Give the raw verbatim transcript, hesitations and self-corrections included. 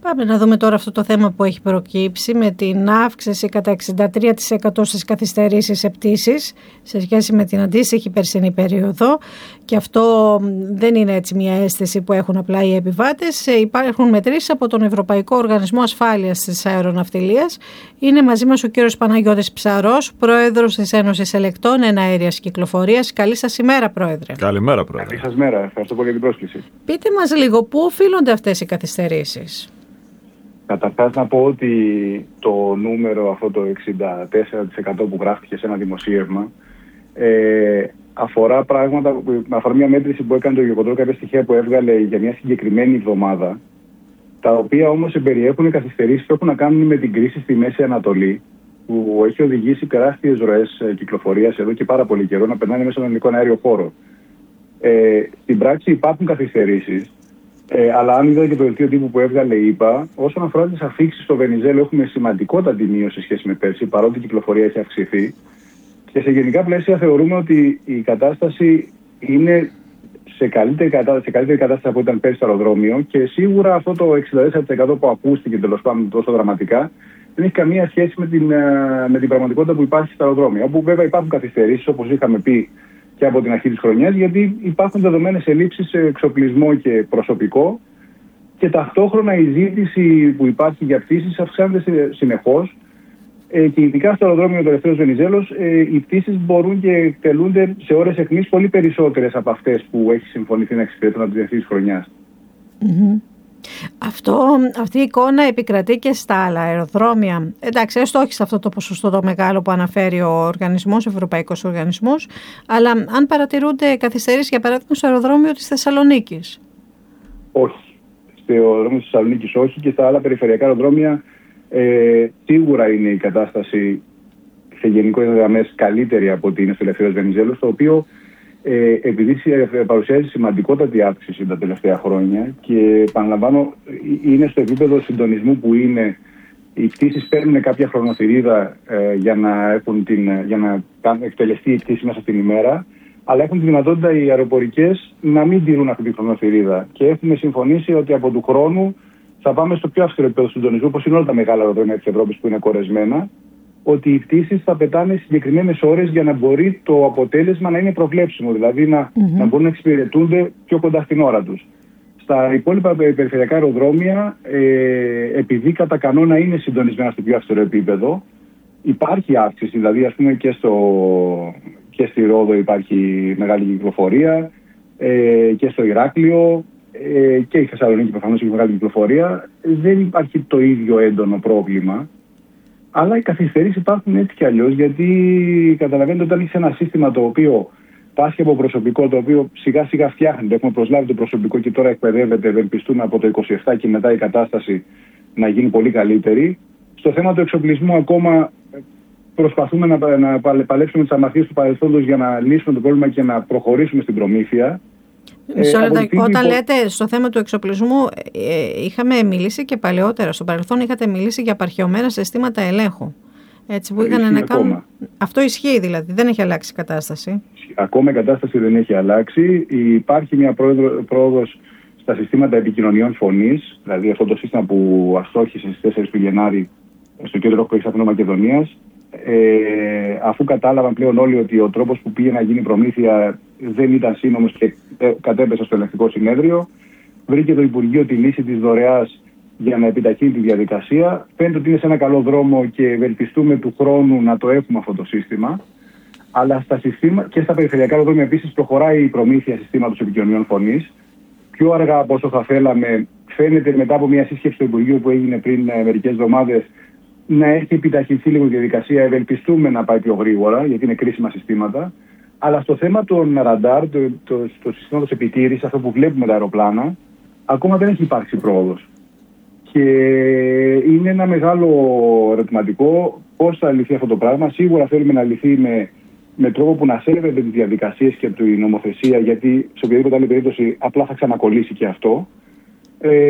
Πάμε να δούμε τώρα αυτό το θέμα που έχει προκύψει με την αύξηση κατά εξήντα τρία τοις εκατό στις καθυστερήσεις σε πτήσεις σε σχέση με την αντίστοιχη περσινή περίοδο, και αυτό δεν είναι έτσι μια αίσθηση που έχουν απλά οι επιβάτες. Υπάρχουν μετρήσεις από τον Ευρωπαϊκό Οργανισμό Ασφάλειας της Αεροναυτιλίας. Είναι μαζί μας ο κύριος Παναγιώτης Ψαρός, πρόεδρος της Ένωσης Ελεκτών Εναέριας Κυκλοφορίας. Καλή σας ημέρα, πρόεδρε. Καλημέρα, πρόεδρε. Καλή σας μέρα. Ευχαριστώ πολύ για την πρόσκληση. Πείτε μας λίγο, πού οφείλονται αυτές οι καθυστερήσεις? Καταρχάς να πω ότι το νούμερο αυτό το εξήντα τέσσερα τοις εκατό που γράφτηκε σε ένα δημοσίευμα ε, αφορά πράγματα, αφορά μια μέτρηση που έκανε το Eurocontrol, κάποια στοιχεία που έβγαλε για μια συγκεκριμένη εβδομάδα, τα οποία όμως περιέχουν καθυστερήσεις που έχουν να κάνουν με την κρίση στη Μέση Ανατολή, που έχει οδηγήσει τεράστιες ροές κυκλοφορίας εδώ και πάρα πολύ καιρό να περνάνε μέσα στον ελληνικό αέριο χώρο. Ε, στην πράξη υπάρχουν καθυστερήσεις. Ε, αλλά αν είδα και το δελτίο τύπου που έβγαλε η ΕΠΑ, όσον αφορά τις αφίξεις στο Βενιζέλο, έχουμε σημαντικότατη μείωση σε σχέση με πέρσι, παρότι η κυκλοφορία έχει αυξηθεί. Και σε γενικά πλαίσια θεωρούμε ότι η κατάσταση είναι σε καλύτερη κατάσταση, σε καλύτερη κατάσταση από ό,τι ήταν πέρσι στο αεροδρόμιο, και σίγουρα αυτό το εξήντα τέσσερα τοις εκατό που ακούστηκε τέλος πάντων τόσο δραματικά δεν έχει καμία σχέση με την, με την πραγματικότητα που υπάρχει στα αεροδρόμια. Όπου βέβαια υπάρχουν καθυστερήσεις, όπως είχαμε πει και από την αρχή της χρονιάς, γιατί υπάρχουν δεδομένες ελλείψεις σε εξοπλισμό και προσωπικό, και ταυτόχρονα η ζήτηση που υπάρχει για πτήσεις αυξάνεται συνεχώς, ε, και ειδικά στο αεροδρόμιο τελευταίος Βενιζέλος ε, οι πτήσεις μπορούν και εκτελούνται σε ώρες αιχμής πολύ περισσότερες από αυτές που έχει συμφωνηθεί να εξυπηρετούν από την αρχή της χρονιάς. Mm-hmm. Αυτό, αυτή η εικόνα επικρατεί και στα άλλα αεροδρόμια. Εντάξει, έστω όχι σε αυτό το ποσοστό το μεγάλο που αναφέρει ο οργανισμός, ο Ευρωπαϊκός Οργανισμός, αλλά αν παρατηρούνται καθυστερήσεις, για παράδειγμα, στο αεροδρόμιο της Θεσσαλονίκης? Όχι. Στο αεροδρόμιο της Θεσσαλονίκης όχι, και στα άλλα περιφερειακά αεροδρόμια ε, σίγουρα είναι η κατάσταση σε γενικές γραμμές καλύτερη από ότι είναι στο ελευθερός Βενιζέλος, το οποίο Ε, επειδή παρουσιάζει σημαντικότατη αύξηση τα τελευταία χρόνια, και επαναλαμβάνω είναι στο επίπεδο συντονισμού που είναι, οι πτήσεις παίρνουν κάποια χρονοθυρίδα ε, για, να έχουν την, για να εκτελεστεί η πτήση μέσα στην ημέρα, αλλά έχουν τη δυνατότητα οι αεροπορικές να μην τηρούν αυτή τη χρονοθυρίδα, και έχουμε συμφωνήσει ότι από του χρόνου θα πάμε στο πιο αυστηρό επίπεδο συντονισμού, όπως είναι όλα τα μεγάλα αεροδρόμια της Ευρώπης που είναι κορεσμένα, ότι οι πτήσεις θα πετάνε συγκεκριμένες ώρες για να μπορεί το αποτέλεσμα να είναι προβλέψιμο, δηλαδή να, mm-hmm. να μπορούν να εξυπηρετούνται πιο κοντά στην ώρα τους. Στα υπόλοιπα περιφερειακά αεροδρόμια, ε, επειδή κατά κανόνα είναι συντονισμένα στο πιο αυστηρό επίπεδο, υπάρχει αύξηση, δηλαδή ας πούμε και, στο, και στη Ρόδο υπάρχει μεγάλη κυκλοφορία, ε, και στο Ηράκλειο, ε, και η Θεσσαλονίκη προφανώς έχει μεγάλη κυκλοφορία. Δεν υπάρχει το ίδιο έντονο πρόβλημα. Αλλά οι καθυστερήσεις υπάρχουν έτσι κι αλλιώς, γιατί καταλαβαίνετε, όταν έχεις ένα σύστημα το οποίο πάσχει από προσωπικό, το οποίο σιγά σιγά φτιάχνεται, έχουμε προσλάβει το προσωπικό και τώρα εκπαιδεύεται, ευελπιστούμε από το είκοσι επτά και μετά η κατάσταση να γίνει πολύ καλύτερη. Στο θέμα του εξοπλισμού ακόμα προσπαθούμε να, να παλέψουμε τις αμαρτίες του παρελθόντος για να λύσουμε το πρόβλημα και να προχωρήσουμε στην προμήθεια. Μισό ε, λεπτό. Όταν υπο... λέτε στο θέμα του εξοπλισμού, ε, είχαμε μιλήσει και παλαιότερα. Στο παρελθόν είχατε μιλήσει για απαρχαιωμένα συστήματα ελέγχου. Έτσι, που είχαν να κάνουν... Αυτό ισχύει δηλαδή, δεν έχει αλλάξει η κατάσταση? Ακόμα η κατάσταση δεν έχει αλλάξει. Υπάρχει μια πρόοδος στα συστήματα επικοινωνιών φωνής, δηλαδή αυτό το σύστημα που αστόχησε στις τέσσερις του Γενάρη στο κέντρο που έχει Αθηνών Μακεδονίας. Ε, αφού κατάλαβαν πλέον όλοι ότι ο τρόπος που πήγε να γίνει προμήθεια δεν ήταν σύνομος και κατέπεσε στο ελεγκτικό συνέδριο, βρήκε το Υπουργείο τη λύση της δωρεάς για να επιταχύνει τη διαδικασία. Φαίνεται ότι είναι σε ένα καλό δρόμο και ευελπιστούμε του χρόνου να το έχουμε αυτό το σύστημα. Αλλά στα συστήμα, και στα περιφερειακά αεροδρόμια επίσης προχωράει η προμήθεια συστήματος επικοινωνιών φωνής. Πιο αργά από όσο θα θέλαμε, φαίνεται μετά από μια σύσκεψη του Υπουργείου που έγινε πριν μερικές εβδομάδες να έχει επιταχυνθεί λίγο η διαδικασία. Ευελπιστούμε να πάει πιο γρήγορα, γιατί είναι κρίσιμα συστήματα. Αλλά στο θέμα των ραντάρ, το, το, το συστήματος επιτήρησης, αυτό που βλέπουμε τα αεροπλάνα, ακόμα δεν έχει υπάρξει πρόοδος. Και είναι ένα μεγάλο ερωτηματικό πώς θα λυθεί αυτό το πράγμα. Σίγουρα θέλουμε να λυθεί με, με τρόπο που να σέβεται τις διαδικασίες και τη νομοθεσία, γιατί σε οποιαδήποτε άλλη περίπτωση απλά θα ξανακολλήσει και αυτό. Ε,